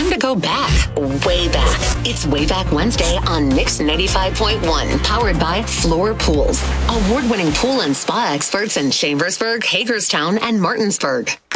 time to go back, way back. It's Way Back Wednesday on Mix 95.1, powered by Floor Pools, award-winning pool and spa experts in Chambersburg, Hagerstown, and Martinsburg.